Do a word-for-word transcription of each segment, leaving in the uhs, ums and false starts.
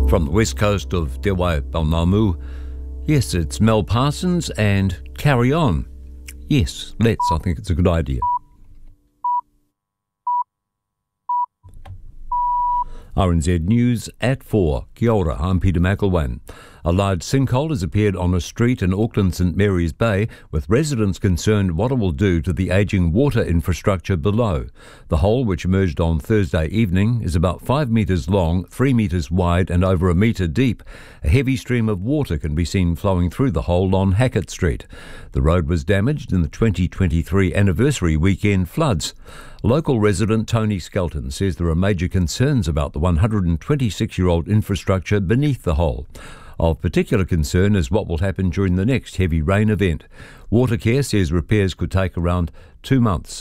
From the west coast of Te Waipounamu, yes, it's Mel Parsons and Carry On. Yes, let's. I think it's a good idea. R N Z News at four. Kia ora, I'm Peter McElwain. A large sinkhole has appeared on a street in Auckland St Mary's Bay, with residents concerned what it will do to the ageing water infrastructure below. The hole, which emerged on Thursday evening, is about five metres long, three metres wide and over a metre deep. A heavy stream of water can be seen flowing through the hole on Hackett Street. The road was damaged in the twenty twenty-three anniversary weekend floods. Local resident Tony Skelton says there are major concerns about the one hundred twenty-six-year-old infrastructure beneath the hole. Of particular concern is what will happen during the next heavy rain event. Watercare says repairs could take around two months.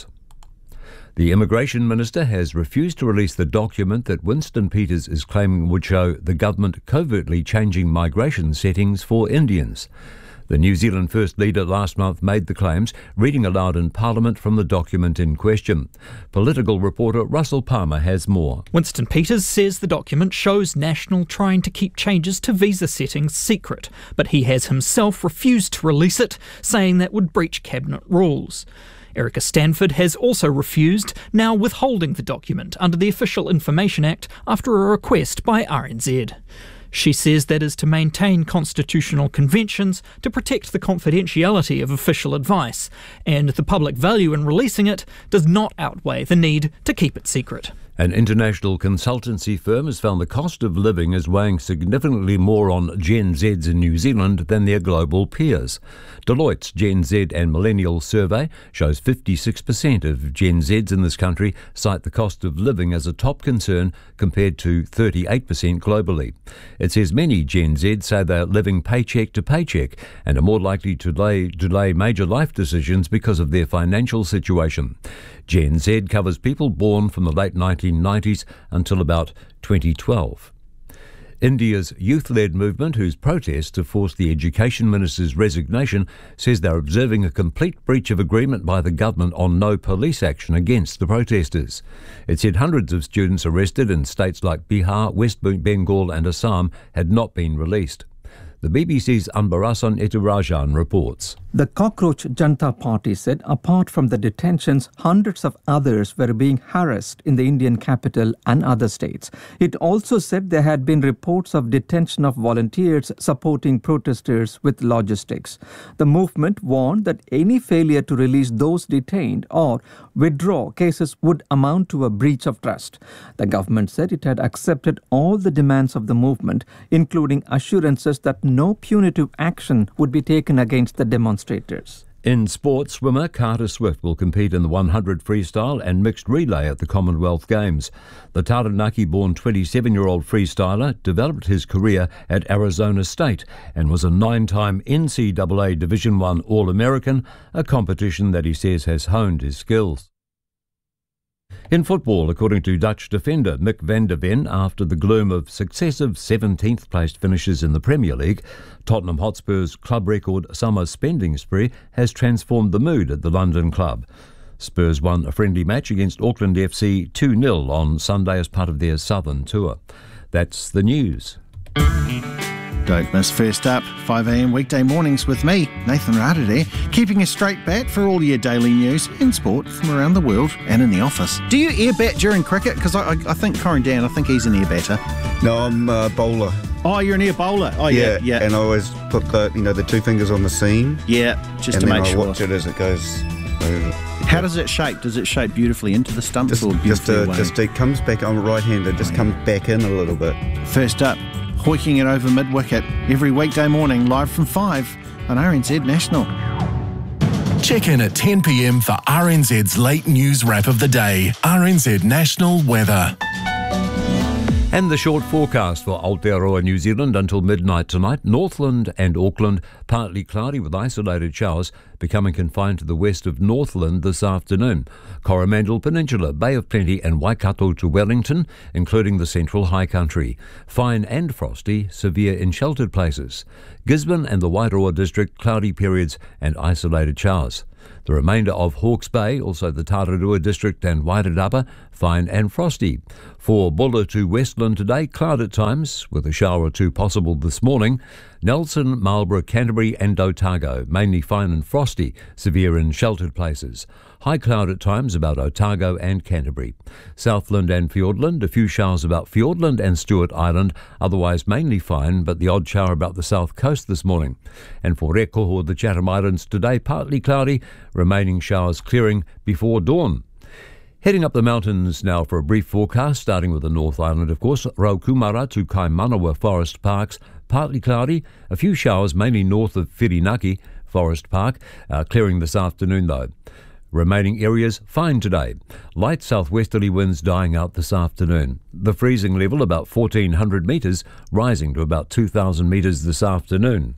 The Immigration Minister has refused to release the document that Winston Peters is claiming would show the government covertly changing migration settings for Indians. The New Zealand First Leader last month made the claims, reading aloud in Parliament from the document in question. Political reporter Russell Palmer has more. Winston Peters says the document shows National trying to keep changes to visa settings secret, but he has himself refused to release it, saying that would breach cabinet rules. Erica Stanford has also refused, now withholding the document under the Official Information Act after a request by R N Z. She says that is to maintain constitutional conventions to protect the confidentiality of official advice, and the public value in releasing it does not outweigh the need to keep it secret. An international consultancy firm has found the cost of living is weighing significantly more on Gen Zs in New Zealand than their global peers. Deloitte's Gen Z and Millennial survey shows fifty-six percent of Gen Zs in this country cite the cost of living as a top concern compared to thirty-eight percent globally. It says many Gen Zs say they are living paycheck to paycheck and are more likely to delay, delay major life decisions because of their financial situation. Gen Z covers people born from the late nineteen nineties until about twenty twelve. India's youth-led movement, whose protests have forced the Education Minister's resignation, says they're observing a complete breach of agreement by the government on no police action against the protesters. It said hundreds of students arrested in states like Bihar, West Bengal and Assam had not been released. The B B C's Anbarasan Eturajan reports. The Cockroach Janata Party said apart from the detentions, hundreds of others were being harassed in the Indian capital and other states. It also said there had been reports of detention of volunteers supporting protesters with logistics. The movement warned that any failure to release those detained or withdraw cases would amount to a breach of trust. The government said it had accepted all the demands of the movement, including assurances that no punitive action would be taken against the demonstrators. In sport, swimmer Carter Swift will compete in the one hundred freestyle and mixed relay at the Commonwealth Games. The Taranaki-born twenty-seven-year-old freestyler developed his career at Arizona State and was a nine-time N C double A Division one All-American, a competition that he says has honed his skills. In football, according to Dutch defender Mick van der Ven, after the gloom of successive seventeenth-placed finishes in the Premier League, Tottenham Hotspur's club record summer spending spree has transformed the mood at the London club. Spurs won a friendly match against Auckland F C two nil on Sunday as part of their southern tour. That's the news. Don't miss First Up, five a m weekday mornings with me, Nathan Radadare, keeping a straight bat for all your daily news and sport from around the world and in the office. Do you air bat during cricket? Because I, I, I think Corin Dan, I think he's an air batter. No, I'm a bowler. Oh, you're an air bowler. Oh, yeah, yeah. yeah. And I always put the, you know, the two fingers on the seam. Yeah, just and to then make I sure. watch it as it goes. How does it shape? Does it shape beautifully into the stumps Just, or just, beautifully uh, away? just it comes back. I'm right-handed. Just Oh, yeah. comes back in a little bit. First Up, hoiking it over mid-wicket every weekday morning, live from five on R N Z National. Check in at ten p m for R N Z's late news wrap of the day. R N Z National Weather. And the short forecast for Aotearoa, New Zealand until midnight tonight. Northland and Auckland, partly cloudy with isolated showers, becoming confined to the west of Northland this afternoon. Coromandel Peninsula, Bay of Plenty and Waikato to Wellington, including the central high country. Fine and frosty, severe in sheltered places. Gisborne and the Wairoa district, cloudy periods and isolated showers. The remainder of Hawke's Bay, also the Tararua district and Wairarapa, fine and frosty. For Buller to Westland today, cloud at times, with a shower or two possible this morning. Nelson, Marlborough, Canterbury and Otago, mainly fine and frosty, severe in sheltered places. High cloud at times about Otago and Canterbury. Southland and Fiordland, a few showers about Fiordland and Stewart Island, otherwise mainly fine, but the odd shower about the south coast this morning. And for Rekoho, the Chatham Islands today, partly cloudy, remaining showers clearing before dawn. Heading up the mountains now for a brief forecast, starting with the North Island, of course. Raukumara to Kaimanawa Forest Parks, partly cloudy, a few showers mainly north of Whirinaki Forest Park, uh, clearing this afternoon though. Remaining areas fine today. Light southwesterly winds dying out this afternoon. The freezing level about fourteen hundred metres, rising to about two thousand metres this afternoon.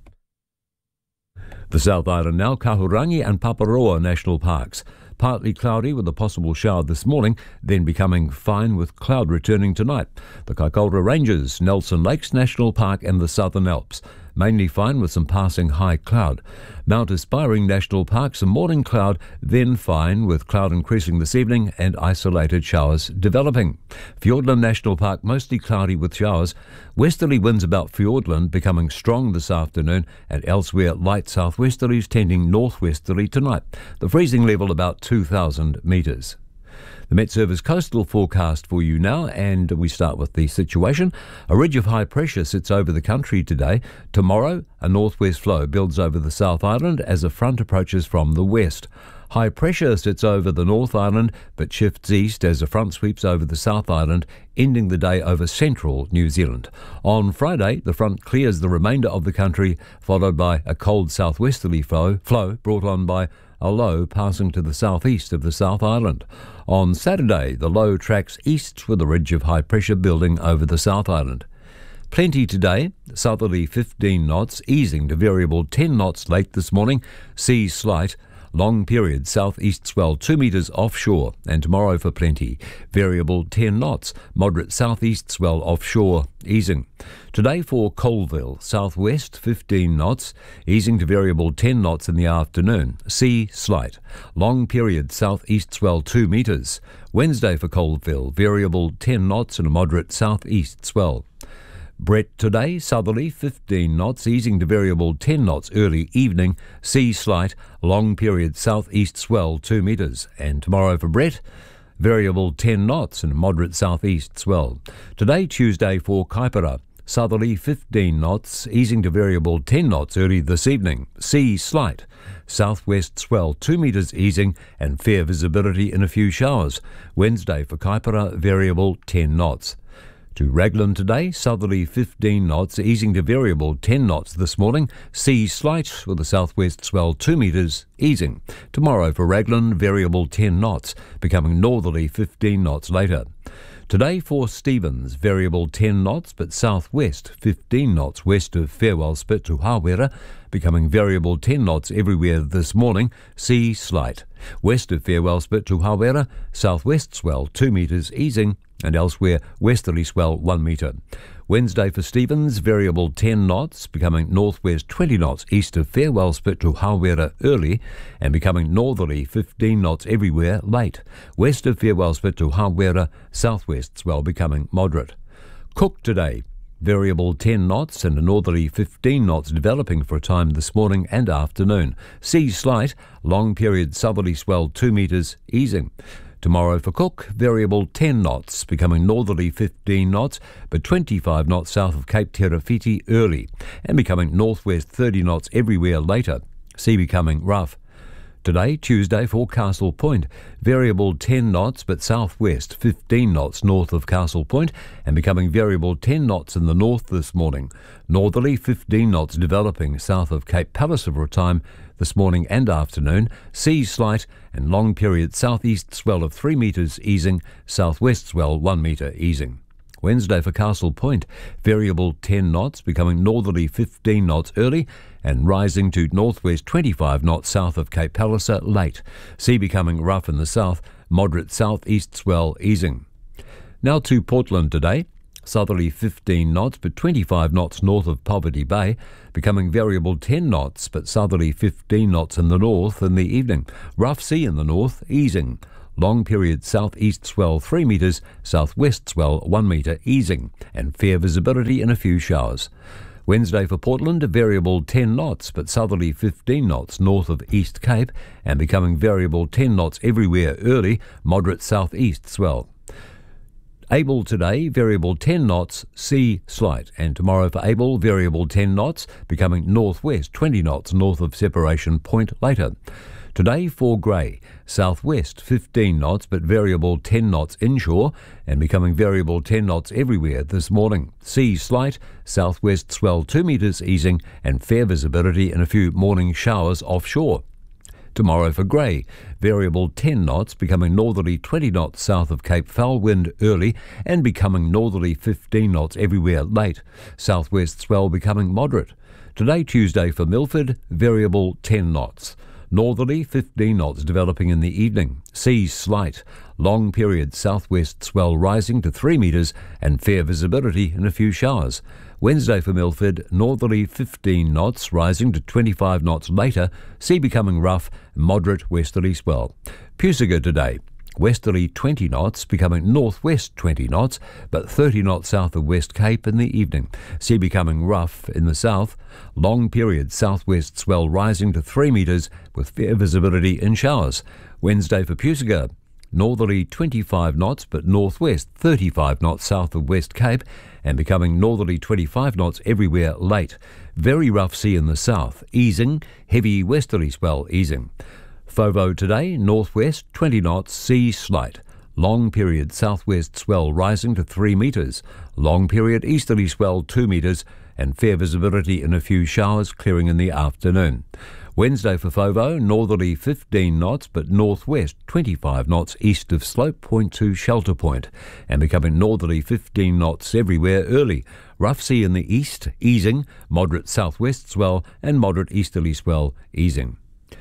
The South Island now, Kahurangi and Paparoa National Parks. Partly cloudy with a possible shower this morning, then becoming fine with cloud returning tonight. The Kaikoura Ranges, Nelson Lakes National Park and the Southern Alps. Mainly fine with some passing high cloud. Mount Aspiring National Park, some morning cloud, then fine with cloud increasing this evening and isolated showers developing. Fiordland National Park, mostly cloudy with showers. Westerly winds about Fiordland becoming strong this afternoon, and elsewhere light southwesterlies tending northwesterly tonight. The freezing level about two thousand metres. The Met Service coastal forecast for you now, and we start with the situation. A ridge of high pressure sits over the country today. Tomorrow, a northwest flow builds over the South Island as a front approaches from the west. High pressure sits over the North Island, but shifts east as a front sweeps over the South Island, ending the day over central New Zealand. On Friday, the front clears the remainder of the country, followed by a cold southwesterly flow, flow brought on by a low passing to the southeast of the South Island. On Saturday, the low tracks east with a ridge of high pressure building over the South Island. Plenty today, southerly fifteen knots, easing to variable ten knots late this morning, sea slight. Long period southeast swell two metres offshore, and tomorrow for Plenty, variable ten knots, moderate southeast swell offshore, easing. Today for Colville, southwest fifteen knots, easing to variable ten knots in the afternoon, sea slight. Long period southeast swell two metres. Wednesday for Colville, variable ten knots and a moderate southeast swell. Brett today, southerly fifteen knots, easing to variable ten knots early evening, sea slight, long period southeast swell two metres. And tomorrow for Brett, variable ten knots and moderate southeast swell. Today, Tuesday for Kaipara, southerly fifteen knots, easing to variable ten knots early this evening, sea slight. Southwest swell two metres easing and fair visibility in a few showers. Wednesday for Kaipara, variable ten knots. To Raglan today, southerly fifteen knots, easing to variable ten knots this morning, sea slight with a southwest swell two metres, easing. Tomorrow for Raglan, variable ten knots, becoming northerly fifteen knots later. Today for Stevens, variable ten knots, but southwest fifteen knots west of Farewell Spit to Hawera, becoming variable ten knots everywhere this morning, sea slight. West of Farewell Spit to Hawera, southwest swell two metres, easing, and elsewhere westerly swell one metre. Wednesday for Stevens, variable ten knots, becoming northwest twenty knots east of Farewell Spit to Hawera early, and becoming northerly fifteen knots everywhere late. West of Farewell Spit to Hawera, southwest swell becoming moderate. Cook today, variable ten knots and a northerly fifteen knots developing for a time this morning and afternoon. Sea slight, long period southerly swell two metres, easing. Tomorrow for Cook, variable ten knots, becoming northerly fifteen knots, but twenty-five knots south of Cape Terafiti early, and becoming northwest thirty knots everywhere later. Sea becoming rough. Today, Tuesday, for Castle Point, variable ten knots, but southwest fifteen knots north of Castle Point, and becoming variable ten knots in the north this morning. Northerly fifteen knots developing south of Cape Palliser for a time this morning and afternoon. Sea slight and long period southeast swell of three metres easing, southwest swell one metre easing. Wednesday for Castle Point, variable ten knots, becoming northerly fifteen knots early and rising to northwest twenty-five knots south of Cape Palliser late. Sea becoming rough in the south, moderate southeast swell easing. Now to Portland today. Southerly fifteen knots but twenty-five knots north of Poverty Bay, becoming variable ten knots but southerly fifteen knots in the north in the evening. Rough sea in the north, easing. Long period southeast swell three metres, southwest swell one metre, easing, and fair visibility in a few showers. Wednesday for Portland, a variable ten knots but southerly fifteen knots north of East Cape and becoming variable ten knots everywhere early, moderate southeast swell. Able today, variable ten knots, sea slight, and tomorrow for Able, variable ten knots, becoming northwest twenty knots north of Separation Point later. Today for Grey, southwest fifteen knots but variable ten knots inshore and becoming variable ten knots everywhere this morning. Sea slight, southwest swell two metres easing and fair visibility in a few morning showers offshore. Tomorrow for Grey, variable ten knots becoming northerly twenty knots south of Cape Foul, wind early and becoming northerly fifteen knots everywhere late. Southwest swell becoming moderate. Today Tuesday for Milford, variable ten knots. Northerly fifteen knots developing in the evening. Seas slight. Long period southwest swell rising to three metres and fair visibility in a few showers. Wednesday for Milford, northerly fifteen knots rising to twenty-five knots later. Sea becoming rough, moderate westerly swell. Pusiga today. Westerly twenty knots, becoming northwest twenty knots, but thirty knots south of West Cape in the evening. Sea becoming rough in the south. Long period southwest swell rising to three metres with fair visibility in showers. Wednesday for Pusiga. Northerly twenty-five knots, but northwest thirty-five knots south of West Cape and becoming northerly twenty-five knots everywhere late. Very rough sea in the south, easing, heavy westerly swell easing. Fovo today, northwest twenty knots, sea slight. Long period southwest swell rising to three metres. Long period easterly swell two metres and fair visibility in a few showers clearing in the afternoon. Wednesday for Fovo, northerly fifteen knots but northwest twenty-five knots east of Slope Point to Shelter Point and becoming northerly fifteen knots everywhere early. Rough sea in the east, easing, moderate southwest swell and moderate easterly swell easing.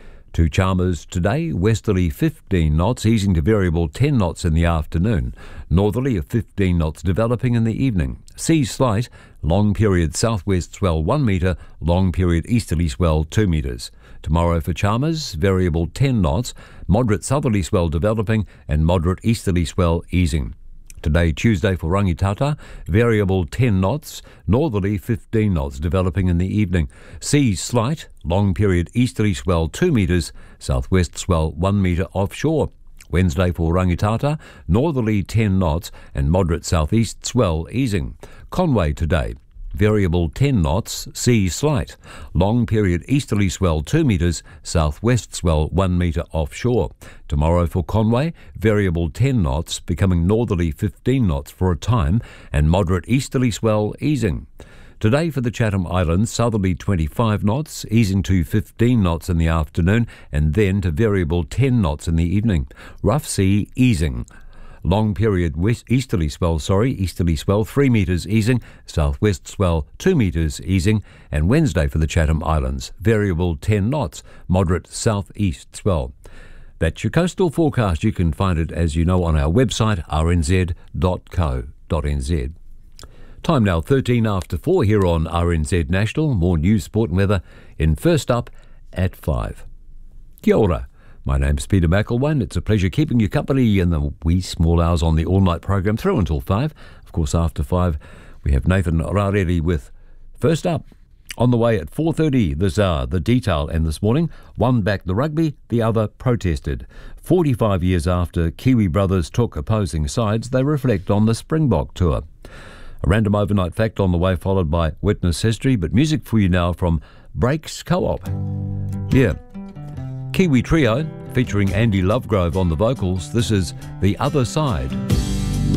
To Chalmers today, westerly fifteen knots, easing to variable ten knots in the afternoon. Northerly of fifteen knots developing in the evening. Sea slight, long period southwest swell one metre, long period easterly swell two metres. Tomorrow for Chalmers, variable ten knots, moderate southerly swell developing and moderate easterly swell easing. Today, Tuesday for Rangitata, variable ten knots, northerly fifteen knots developing in the evening. Seas slight, long period easterly swell two metres, southwest swell one metre offshore. Wednesday for Rangitata, northerly ten knots and moderate southeast swell easing. Conway today, variable ten knots, sea slight. Long period easterly swell two metres, southwest swell one metre offshore. Tomorrow for Conway, variable ten knots, becoming northerly fifteen knots for a time, and moderate easterly swell easing. Today for the Chatham Islands, southerly twenty-five knots, easing to fifteen knots in the afternoon, and then to variable ten knots in the evening. Rough sea easing. Long period west easterly swell, sorry, easterly swell three metres easing, southwest swell two metres easing, and Wednesday for the Chatham Islands, variable ten knots, moderate southeast swell. That's your coastal forecast. You can find it, as you know, on our website, r n z dot co dot n z. Time now thirteen after four here on R N Z National. More news, sport and weather in First Up at five. Kia ora. My name's Peter McElwain. It's a pleasure keeping you company in the wee small hours on the all-night program through until five. Of course, after five, we have Nathan Rareri with First Up. On the way at four thirty this hour, the detail, and this morning, one backed the rugby, the other protested. forty-five years after Kiwi brothers took opposing sides, they reflect on the Springbok tour. A random overnight fact on the way, followed by witness history, but music for you now from Breaks Co-op. Yeah. Kiwi trio featuring Andy Lovegrove on the vocals. This is The Other Side.